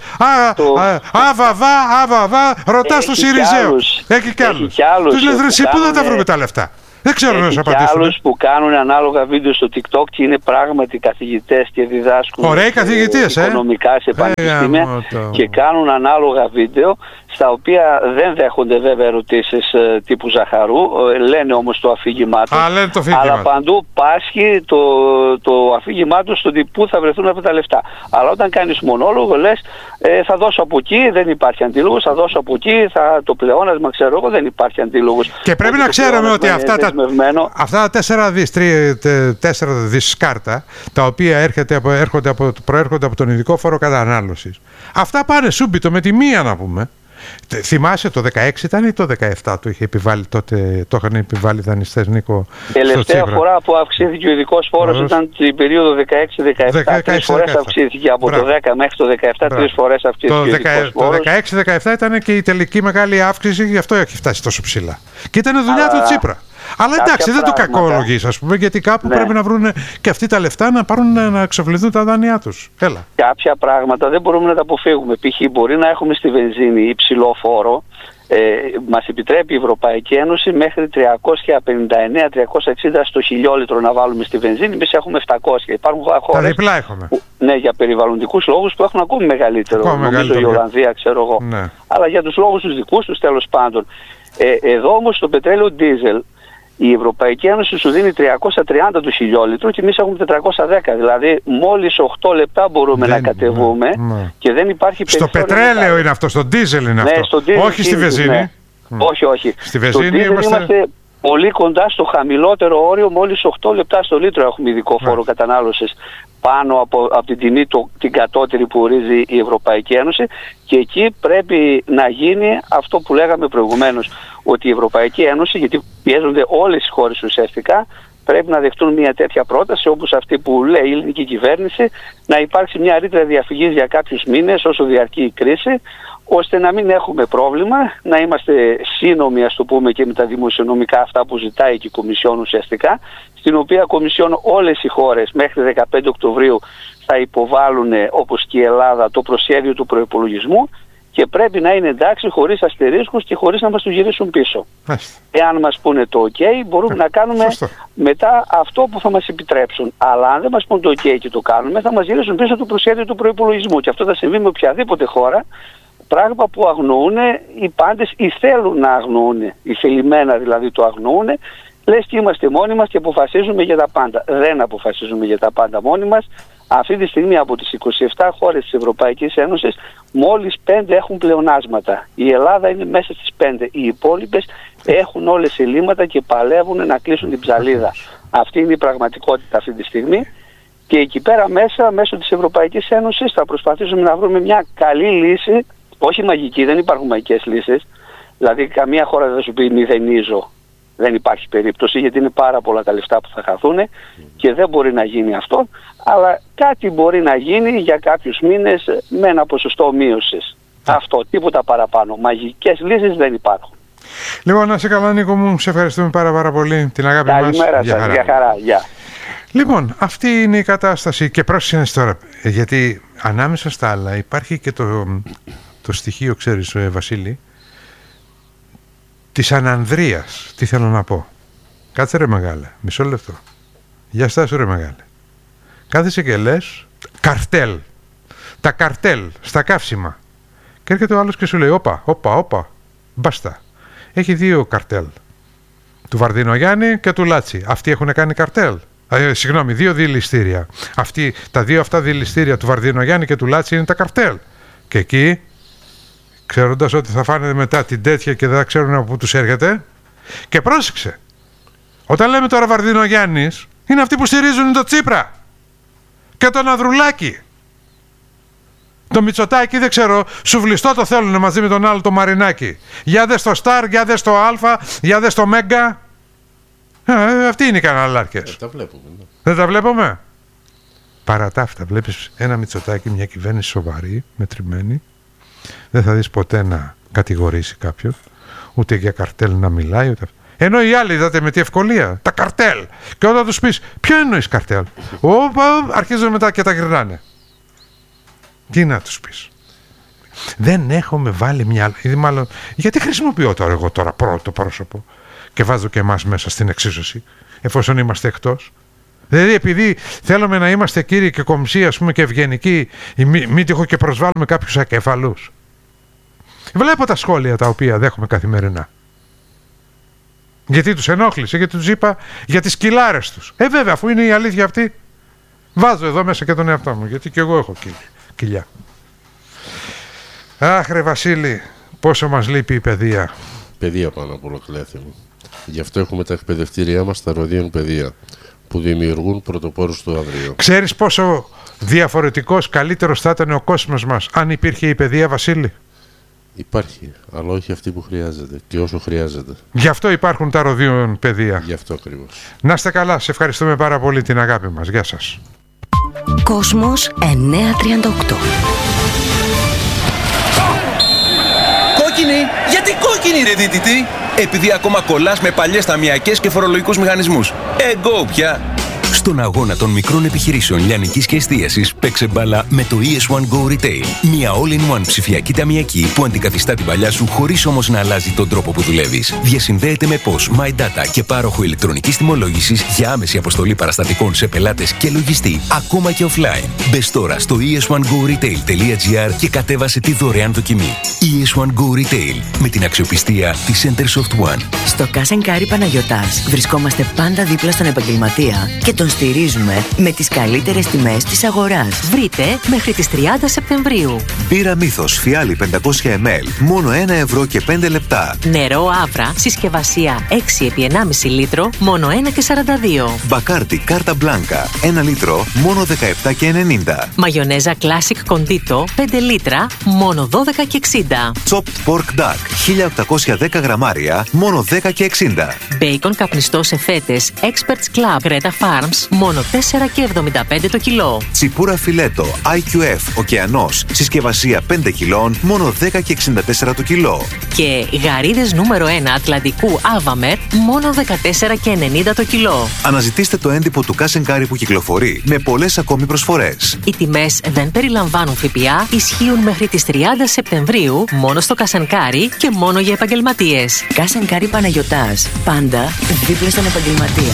Αβαβά, αβαβά, ρωτάς τους Συριζέους. Έχει κι άλλους. Τους λες, ρε, εσύ πού θα τα βρούμε τα λεφτά? Δεν ξέρω να σου απαντήσω. Και άλλους που κάνουν ανάλογα βίντεο στο TikTok και είναι πράγματι καθηγητές και διδάσκουν Ωραίοι καθηγητές, ε. οικονομικά σε πανεπιστήμια ε, και κάνουν ανάλογα βίντεο στα οποία δεν δέχονται βέβαια ερωτήσεις ε, τύπου Ζαχαρού, ε, λένε όμως το αφήγημά τους, αλλά παντού πάσχει το, το αφήγημά τους στον πού θα βρεθούν αυτά τα λεφτά. Αλλά όταν κάνεις μονόλογο λες ε, θα δώσω από εκεί, δεν υπάρχει αντίλογος, θα δώσω από εκεί, θα, το πλεόνασμα ξέρω εγώ, δεν υπάρχει αντίλογος. Και πρέπει ότι να ξέρουμε ότι αυτά τα, αυτά τα τέσσερα δις, τέσσερα δις κάρτα, τα οποία έρχεται από, έρχονται από, προέρχονται από τον ειδικό φόρο κατανάλωσης, αυτά πάνε σούμπιτο με τη μία, να πούμε. Θυμάσαι το δεκαέξι ήταν ή το δεκαεπτά το είχε επιβάλει τότε, το είχαν επιβάλει δανειστές, Νίκο? Τελευταία φορά που αυξήθηκε ο ειδικός φόρος ήταν την περίοδο δεκαέξι δεκαεπτά. Τρεις φορές αυξήθηκε από Μπράβο. το δέκα μέχρι το δεκαεπτά, Μπράβο. τρεις φορές αυξήθηκε το ο ειδικός φόρος. Το δεκαέξι δεκαεπτά ήταν και η τελική μεγάλη αύξηση, γι' αυτό έχει φτάσει τόσο ψηλά. Και ήταν δουλειά του Τσίπρα. Αλλά εντάξει, δεν το κακολογείς, ας πούμε, γιατί κάπου ναι. πρέπει να βρουν και αυτοί τα λεφτά να πάρουν να εξοφληθούν τα δάνειά τους. Έλα. Κάποια πράγματα δεν μπορούμε να τα αποφύγουμε. Π.χ. μπορεί να έχουμε στη βενζίνη υψηλό φόρο. Ε, μας επιτρέπει η Ευρωπαϊκή Ένωση μέχρι τριακόσια πενήντα εννέα με τριακόσια εξήντα στο χιλιόλιτρο να βάλουμε στη βενζίνη. Εμείς έχουμε επτακόσια. Υπάρχουν χώρες. Τα διπλά έχουμε. Που, ναι, για περιβαλλοντικούς λόγους που έχουν ακόμη μεγαλύτερο. Ακόμα νομίζω μεγαλύτερο. η Ολλανδία, ξέρω εγώ. Ναι. Αλλά για τους λόγους τους δικούς τους, τέλος πάντων. Ε, εδώ όμως το πετρέλαιο ντίζελ. Η Ευρωπαϊκή Ένωση σου δίνει τριακόσια τριάντα το χιλιόλιτρο και εμείς έχουμε τετρακόσια δέκα. Δηλαδή μόλις οκτώ λεπτά μπορούμε δεν, να κατεβούμε ναι, ναι. και δεν υπάρχει στο πετρέλαιο μετά. Είναι αυτό, στο ντίζελ είναι ναι, αυτό. Ντίζελ όχι στη βενζίνη. Ναι. Mm. Όχι, όχι. Στη βενζίνη είμαστε... είμαστε πολύ κοντά στο χαμηλότερο όριο, μόλις οκτώ λεπτά στο λίτρο έχουμε ειδικό φόρο yeah. κατανάλωσης πάνω από, από την τιμή το, την κατώτερη που ορίζει η Ευρωπαϊκή Ένωση και εκεί πρέπει να γίνει αυτό που λέγαμε προηγουμένως, ότι η Ευρωπαϊκή Ένωση, γιατί πιέζονται όλες οι χώρες ουσιαστικά, πρέπει να δεχτούν μια τέτοια πρόταση όπως αυτή που λέει η ελληνική κυβέρνηση, να υπάρξει μια ρήτρα διαφυγής για κάποιους μήνες όσο διαρκεί η κρίση, ώστε να μην έχουμε πρόβλημα, να είμαστε σύνομοι, ας το πούμε, και με τα δημοσιονομικά αυτά που ζητάει και η Κομισιόν ουσιαστικά, στην οποία Κομισιόν όλες οι χώρες μέχρι δεκαπέντε Οκτωβρίου θα υποβάλουν, όπως και η Ελλάδα, το προσχέδιο του προϋπολογισμού και πρέπει να είναι εντάξει χωρίς αστερίσκους και χωρίς να μας το γυρίσουν πίσω. Άς. Εάν μας πούνε το OK, μπορούμε να κάνουμε Σωστό. μετά αυτό που θα μας επιτρέψουν. Αλλά αν δεν μας πούνε το OK και το κάνουμε, θα μας γυρίσουν πίσω το προσχέδιο του προϋπολογισμού. Και αυτό θα συμβεί με οποιαδήποτε χώρα. Πράγμα που αγνοούν οι πάντες ή θέλουν να αγνοούν, οι θελημένα δηλαδή το αγνοούν, λες και είμαστε μόνοι μας και αποφασίζουμε για τα πάντα. Δεν αποφασίζουμε για τα πάντα μόνοι μας. Αυτή τη στιγμή από τις είκοσι επτά χώρες της Ευρωπαϊκής Ένωσης μόλις πέντε έχουν πλεονάσματα. Η Ελλάδα είναι μέσα στις πέντε. Οι υπόλοιπες έχουν όλες ελλείμματα και παλεύουν να κλείσουν την ψαλίδα. Αυτή είναι η πραγματικότητα αυτή τη στιγμή. Και εκεί πέρα μέσα, μέσω της Ευρωπαϊκής Ένωσης, θα προσπαθήσουμε να βρούμε μια καλή λύση. Όχι μαγική, δεν υπάρχουν μαγικές λύσεις. Δηλαδή καμία χώρα δεν θα σου πει μηδενίζω. Δεν υπάρχει περίπτωση γιατί είναι πάρα πολλά τα λεφτά που θα χαθούν και δεν μπορεί να γίνει αυτό. Αλλά κάτι μπορεί να γίνει για κάποιους μήνες με ένα ποσοστό μείωσης. Αυτό, τίποτα παραπάνω. Μαγικές λύσεις δεν υπάρχουν. Λοιπόν, να είσαι καλά, Νίκο μου. Σε ευχαριστούμε πάρα, πάρα πολύ. Την αγάπη μας. Καλημέρα σας. Για χαρά. Γεια. Λοιπόν, αυτή είναι η κατάσταση και πρόσεξε τώρα. Γιατί ανάμεσα στα άλλα υπάρχει και το... το στοιχείο, ξέρεις, Βασίλη, της ανανδρείας. Τι θέλω να πω? Κάτσε ρε μεγάλε, μισό λεπτό. Για στάσου ρε μεγάλε. Κάθεσαι και λες καρτέλ. Τα καρτέλ στα καύσιμα. Και έρχεται ο άλλος και σου λέει όπα, όπα, όπα, μπάστα. Έχει δύο καρτέλ. Του Βαρδινογιάννη και του Λάτσι. Αυτοί έχουν κάνει καρτέλ. Ε, συγγνώμη, δύο διελιστήρια. Αυτοί, τα δύο αυτά διελιστήρια του Βαρδινογιάννη και του Λάτσι είναι τα καρτέλ. Και εκεί, ξέροντας ότι θα φάνε μετά την τέτοια και δεν θα ξέρουν από πού τους έρχεται. Και πρόσεξε, όταν λέμε τώρα Βαρδινογιάννης, είναι αυτοί που στηρίζουν το Τσίπρα και τον Ανδρουλάκη. Το Μητσοτάκη δεν ξέρω, σουβλιστό το θέλουν μαζί με τον άλλο το Μαρινάκη. Για δες το Σταρ, για δες το Α, για δες το Μέγκα. Ε, αυτοί είναι οι καναλάρχες. Ε, τα βλέπουμε. Ναι. Δεν τα βλέπουμε. Παρά τα αυτά, βλέπεις ένα Μητσοτάκη, μια κυβέρνηση σοβαρή, μετρημένη. Δεν θα δεις ποτέ να κατηγορήσει κάποιον, ούτε για καρτέλ να μιλάει, ούτε... Ενώ οι άλλοι, είδατε με τι ευκολία, τα καρτέλ. Και όταν τους πεις, ποιο εννοείς καρτέλ, όπα, αρχίζουν μετά και τα γυρνάνε. Τι να τους πεις. Δεν έχουμε βάλει μια... Μάλλον, γιατί χρησιμοποιώ τώρα εγώ τώρα πρώτο πρόσωπο και βάζω και εμάς μέσα στην εξίσωση, εφόσον είμαστε εκτός. Δηλαδή επειδή θέλουμε να είμαστε κύριοι και κομψοί, ας πούμε, και ευγενικοί, μη, μη τυχό και προσβάλλουμε κάποιους ακεφαλούς. Βλέπω τα σχόλια τα οποία δέχομαι καθημερινά. Γιατί τους ενόχλησε, γιατί τους είπα για τις κοιλάρες τους. Ε βέβαια, αφού είναι η αλήθεια αυτή, βάζω εδώ μέσα και τον εαυτό μου, γιατί και εγώ έχω κοιλιά. Αχ ρε Βασίλη, πόσο μας λείπει η παιδεία. Παιδεία πάνω από όλα, κλαίθε μου. Γι' αυτό έχουμε τα εκπαιδευτήριά μας στα Ροδιών Παιδεία, που δημιουργούν πρωτοπόρους του αύριο. Ξέρεις πόσο διαφορετικός, καλύτερος θα ήταν ο κόσμος μας αν υπήρχε η παιδεία, Βασίλη? Υπάρχει, αλλά όχι αυτή που χρειάζεται και όσο χρειάζεται. Γι' αυτό υπάρχουν τα Ροδιών Παιδεία. Γι' αυτό ακριβώς. Να είστε καλά, σε ευχαριστούμε πάρα πολύ την αγάπη μας. Γεια σας. Κόσμος εννιακόσια τριάντα οκτώ. Κόκκινη! Γιατί κόκκινη ρε δίτητη? Επειδή ακόμα κολλάς με παλιές ταμιακές και φορολογικούς μηχανισμούς. Εγκό πια! Στον αγώνα των μικρών επιχειρήσεων λιανικής και εστίασης, παίξε μπάλα με το ι ες one Go Retail. Μια all-in-one ψηφιακή ταμιακή που αντικαθιστά την παλιά σου χωρίς όμως να αλλάζει τον τρόπο που δουλεύεις. Διασυνδέεται με P O S, MyData και πάροχο ηλεκτρονικής τιμολόγησης για άμεση αποστολή παραστατικών σε πελάτες και λογιστή, ακόμα και offline. Μπες τώρα στο ι ες one go retail τελεία gr και κατέβασε τη δωρεάν δοκιμή. ι ες one Go Retail, με την αξιοπιστία της Centersoft One. Στο Cash and Carry Παναγιωτάς βρισκόμαστε πάντα δίπλα στον επαγγελματία και τον στηρίζουμε με τις καλύτερες τιμές της αγοράς. Βρείτε μέχρι τις τριάντα Σεπτεμβρίου. Μπύρα Μύθος φιάλι πεντακόσια μιλιλίτρα, μόνο ένα ευρώ και πέντε λεπτά. Νερό Άβρα, συσκευασία έξι επί ενάμιση λίτρο, μόνο ένα και σαράντα δύο. Μπακάρτι Κάρτα Μπλάνκα, ένα λίτρο, μόνο δεκαεπτά και ενενήντα. Μαγιονέζα Classic Condito, πέντε λίτρα, μόνο δώδεκα και εξήντα. Chopped Pork Duck, χίλια οκτακόσια δέκα γραμμάρια, μόνο δέκα και εξήντα. Μπέικον καπνιστό σε φέτες Experts Club Greta Farms, μόνο τέσσερα και εβδομήντα πέντε το κιλό. Τσιπούρα φιλέτο άι κιου εφ Ωκεανός, συσκευασία πέντε κιλών, μόνο δέκα και εξήντα τέσσερα το κιλό. Και γαρίδες νούμερο ένα Ατλαντικού Άβαμερ, μόνο δεκατέσσερα και ενενήντα το κιλό. Αναζητήστε το έντυπο του Cash and Carry που κυκλοφορεί με πολλές ακόμη προσφορές. Οι τιμές δεν περιλαμβάνουν ΦΠΑ, ισχύουν μέχρι τις τριάντα Σεπτεμβρίου, μόνο στο Cash and Carry και μόνο για επαγγελματίες. Cash and Carry Παναγιωτάς, πάντα δίπλα στον επαγγελματία.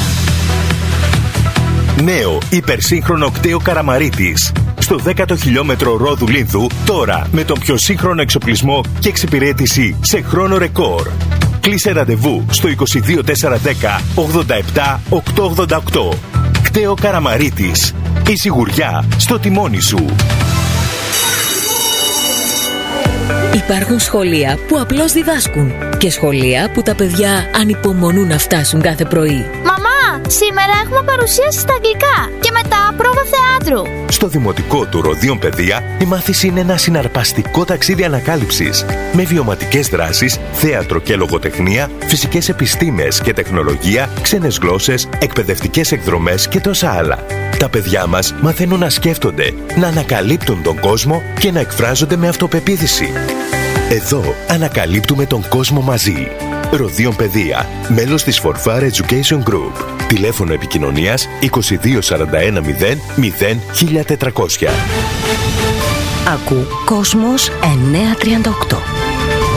Νέο υπερσύγχρονο κτέο Καραμαρίτης. Στο δέκατο χιλιόμετρο Ρόδου Λίνθου, τώρα με τον πιο σύγχρονο εξοπλισμό και εξυπηρέτηση σε χρόνο ρεκόρ. Κλείσε ραντεβού στο είκοσι δύο τετρακόσια δέκα ογδόντα επτά οκτακόσια ογδόντα οκτώ. Κτέο Καραμαρίτης. Η σιγουριά στο τιμόνι σου. Υπάρχουν σχολεία που απλώς διδάσκουν και σχολεία που τα παιδιά ανυπομονούν να φτάσουν κάθε πρωί. Μαμά, σήμερα έχουμε παρουσίαση στα αγγλικά και μετά πρόβα θεάτρου. Στο Δημοτικό του Ροδιών Παιδεία, η μάθηση είναι ένα συναρπαστικό ταξίδι ανακάλυψης με βιωματικές δράσεις, θέατρο και λογοτεχνία, φυσικές επιστήμες και τεχνολογία, ξένες γλώσσες, εκπαιδευτικές εκδρομές και τόσα άλλα. Τα παιδιά μας μαθαίνουν να σκέφτονται, να ανακαλύπτουν τον κόσμο και να εκφράζονται με αυτοπεποίθηση. Εδώ ανακαλύπτουμε τον κόσμο μαζί. Ροδιών Παιδεία, μέλος της φορφάρ Education Group. Τηλέφωνο επικοινωνίας είκοσι δύο σαράντα ένα μηδέν μηδέν χίλια τετρακόσια. Ακού Κόσμος εννιακόσια τριάντα οκτώ.